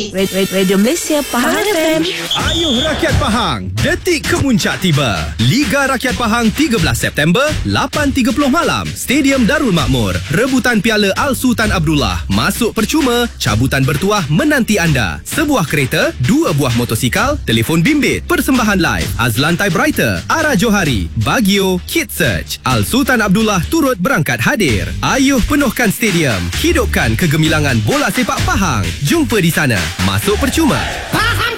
Radio Malaysia Pahang FM. Ayuh rakyat Pahang, detik kemuncak tiba. Liga Rakyat Pahang 13 September, 8.30 malam, Stadium Darul Makmur. Rebutan piala Al Sultan Abdullah. Masuk percuma, cabutan bertuah menanti anda. Sebuah kereta, 2 buah motosikal, telefon bimbit. Persembahan live, Azlan Typewriter, Ara Johari, Bagio, Kid Search. Al Sultan Abdullah turut berangkat hadir. Ayuh penuhkan stadium. Hidupkan kegemilangan bola sepak Pahang. Jumpa di sana. Masuk percuma. Pahang